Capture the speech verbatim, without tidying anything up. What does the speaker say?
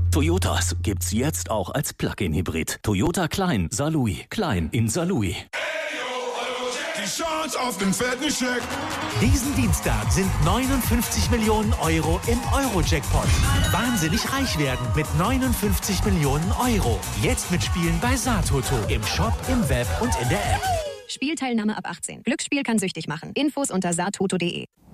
Toyotas gibt's jetzt auch als Plug-in-Hybrid. Toyota Klein Saarlouis. Klein in Saarlouis. Die Chance auf den fetten Scheck. Diesen Dienstag sind neunundfünfzig Millionen Euro im Euro-Jackpot. Wahnsinnig reich werden mit neunundfünfzig Millionen Euro. Jetzt mitspielen bei Saartoto. Im Shop, im Web und in der App. Spielteilnahme ab achtzehn. Glücksspiel kann süchtig machen. Infos unter saartoto punkt de.